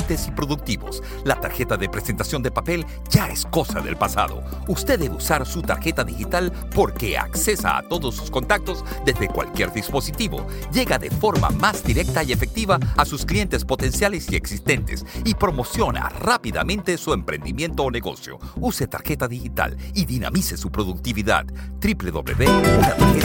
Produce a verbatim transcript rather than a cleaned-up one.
eficientes y productivos. La tarjeta de presentación de papel ya es cosa del pasado. Usted debe usar su tarjeta digital porque accesa a todos sus contactos desde cualquier dispositivo. Llega de forma más directa y efectiva a sus clientes potenciales y existentes y promociona rápidamente su emprendimiento o negocio. Use tarjeta digital y dinamice su productividad. doble u doble u doble u punto una tarjeta